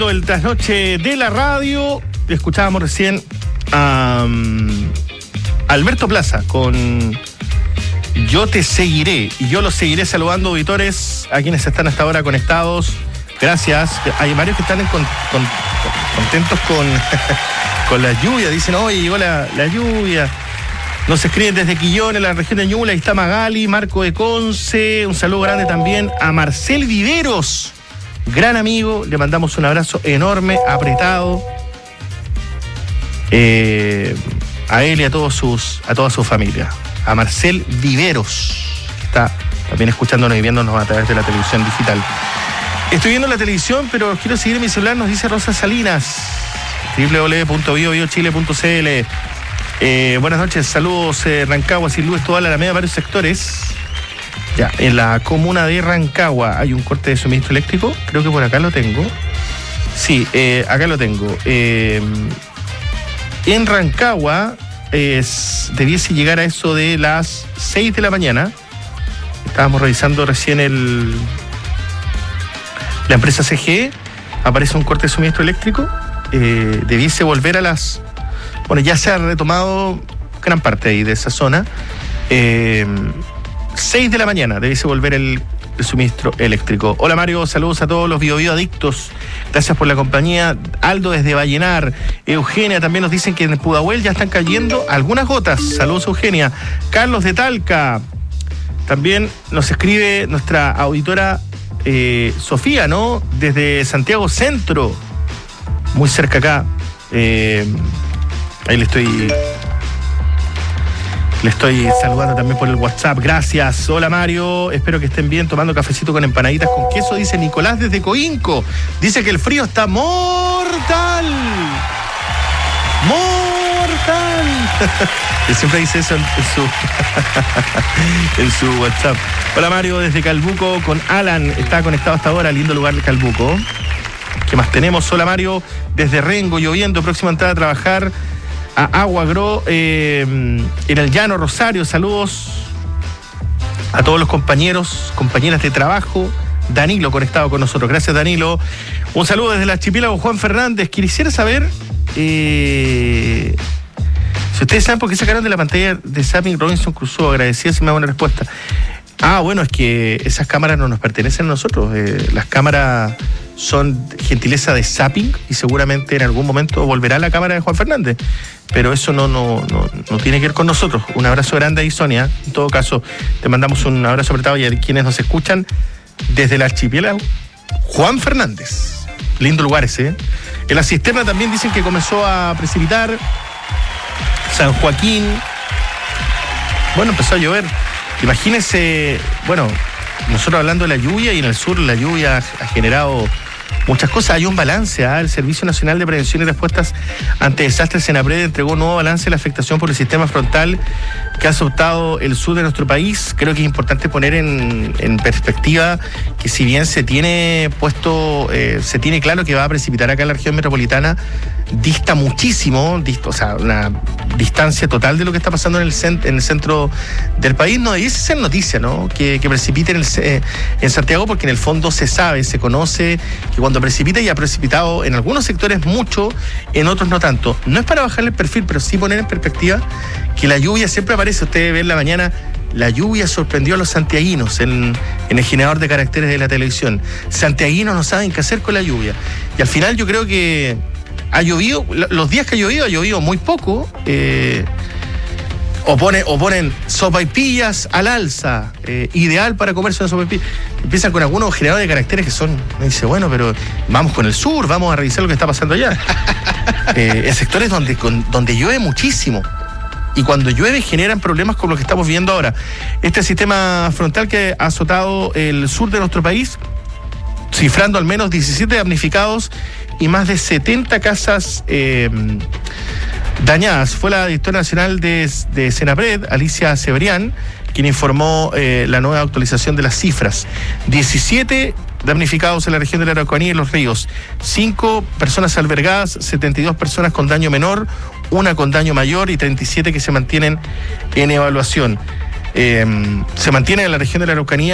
El trasnoche de la radio. Escuchábamos recién a Alberto Plaza con Yo te seguiré. Y yo los seguiré saludando, auditores, a quienes están hasta ahora conectados. Gracias. Hay varios que están contentos con la lluvia. Dicen, oye, llegó la lluvia. Nos escriben desde Quillón, en la región de Ñuble. Ahí está Magali, Marco de Conce. Un saludo grande también a Marcel Viveros. Gran amigo, le mandamos un abrazo enorme, apretado, a él y a toda su familia. A Marcel Viveros, que está también escuchándonos y viéndonos a través de la televisión digital. Estoy viendo la televisión, pero quiero seguir en mi celular, nos dice Rosa Salinas, www.biobiochile.cl. Buenas noches, saludos Rancagua, Sin Luz, toda la Alameda, varios sectores. Ya, en la comuna de Rancagua hay un corte de suministro eléctrico. Creo que por acá lo tengo. Sí, acá lo tengo. En Rancagua debiese llegar a eso de las 6 de la mañana. Estábamos revisando recién la empresa CGE. Aparece un corte de suministro eléctrico. Debiese volver a las... Bueno, ya se ha retomado gran parte ahí de esa zona. 6 de la mañana debiese volver el suministro eléctrico. Hola Mario, saludos a todos los Bio adictos. Gracias por la compañía. Aldo desde Vallenar. Eugenia también nos dicen que en Pudahuel ya están cayendo algunas gotas. Saludos Eugenia. Carlos de Talca. También nos escribe nuestra auditora Sofía, ¿no? Desde Santiago Centro. Muy cerca acá. Ahí le estoy saludando también por el WhatsApp. Gracias. Hola Mario. Espero que estén bien tomando cafecito con empanaditas con queso. Dice Nicolás desde Coinco. Dice que el frío está mortal. Mortal. Él siempre dice eso en su WhatsApp. Hola Mario desde Calbuco con Alan. Está conectado hasta ahora. Lindo lugar de Calbuco. ¿Qué más tenemos? Hola Mario desde Rengo, lloviendo. Próxima entrada a trabajar a Agua Agro en el Llano Rosario. Saludos a todos los compañeros, compañeras de trabajo. Danilo conectado con nosotros. Gracias Danilo. Un saludo desde el archipiélago Juan Fernández. Quisiera saber si ustedes saben por qué sacaron de la pantalla de Zapping Robinson Crusoe. Agradecida si me da una respuesta. Bueno, es que esas cámaras no nos pertenecen a nosotros. Las cámaras son gentileza de Zapping y seguramente en algún momento volverá la cámara de Juan Fernández. Pero eso no tiene que ver con nosotros. Un abrazo grande ahí, Sonia. En todo caso, te mandamos un abrazo apretado y a quienes nos escuchan desde el archipiélago Juan Fernández. Lindo lugar ese. En la cisterna también dicen que comenzó a precipitar. San Joaquín. Bueno, empezó a llover. Imagínense, bueno, nosotros hablando de la lluvia, y en el sur la lluvia ha generado muchas cosas. Hay un balance. El Servicio Nacional de Prevención y Respuestas ante Desastres, Senapred, entregó un nuevo balance de la afectación por el sistema frontal que ha azotado el sur de nuestro país. Creo que es importante poner en perspectiva que si bien se tiene claro que va a precipitar acá en la región metropolitana, dista muchísimo, o sea, una distancia total de lo que está pasando en el centro del país. No debiese ser noticia, ¿no? Que precipite en Santiago, porque en el fondo se sabe, se conoce que cuando precipita, y ha precipitado en algunos sectores mucho, en otros no tanto. No es para bajarle el perfil, pero sí poner en perspectiva que la lluvia siempre aparece. Ustedes ven la mañana, la lluvia sorprendió a los santiaguinos en el generador de caracteres de la televisión. Santiaguinos no saben qué hacer con la lluvia. Y al final yo creo que ha llovido, los días que ha llovido muy poco. O ponen sopaipillas al alza, ideal para comerse una sopaipilla. Empiezan con algunos generadores de caracteres que son, me dice, bueno, pero vamos con el sur, vamos a revisar lo que está pasando allá. En sectores donde llueve muchísimo. Y cuando llueve generan problemas como los que estamos viendo ahora. Este sistema frontal que ha azotado el sur de nuestro país, cifrando al menos 17 damnificados y más de 70 casas dañadas. Fue la directora nacional de Senapred, Alicia Cebrián, quien informó la nueva actualización de las cifras. 17 damnificados en la región de la Araucanía y Los Ríos, 5 personas albergadas, 72 personas con daño menor, 1 con daño mayor y 37 que se mantienen en evaluación. Se mantienen en la región de la Araucanía